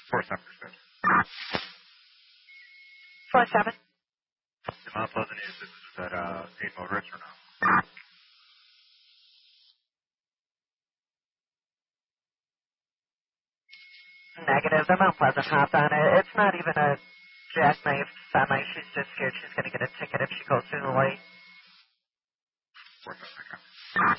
47%. 47. The Mount Pleasant is at 8 motorists or no? Negative. The Mount Pleasant hopped on it. It's not even a jackknife semi. She's just scared she's going to get a ticket if she goes through the light. 47.